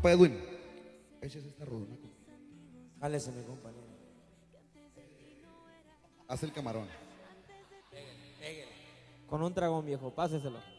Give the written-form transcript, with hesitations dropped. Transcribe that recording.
Compa Edwin, échese esta rodona. Jálese, mi compañero. Haz el camarón. Con un dragón, viejo, páseselo.